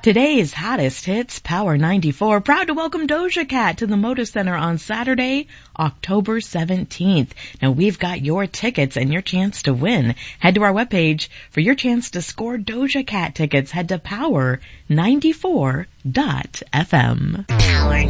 Today's hottest hits, Power 94, proud to welcome Doja Cat to the Moda Center on Saturday, October 17th. Now we've got your tickets and your chance to win. Head to our webpage for your chance to score Doja Cat tickets. Head to power94.fm.